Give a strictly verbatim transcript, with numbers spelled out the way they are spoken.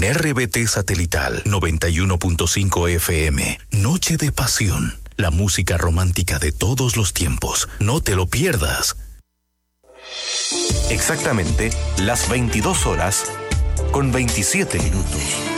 R B T Satelital noventa y uno punto cinco F M. Noche de pasión. La música romántica de todos los tiempos. No te lo pierdas. Exactamente las veintidós horas con veintisiete minutos.